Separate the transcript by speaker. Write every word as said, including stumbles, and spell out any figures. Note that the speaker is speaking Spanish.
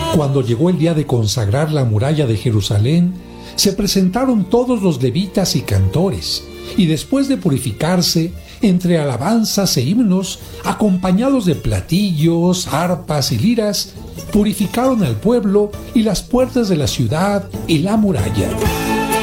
Speaker 1: Cuando llegó el día de consagrar la muralla de Jerusalén, se presentaron todos los levitas y cantores, y después de purificarse, entre alabanzas e himnos, acompañados de platillos, arpas y liras, purificaron al pueblo y las puertas de la ciudad y la muralla.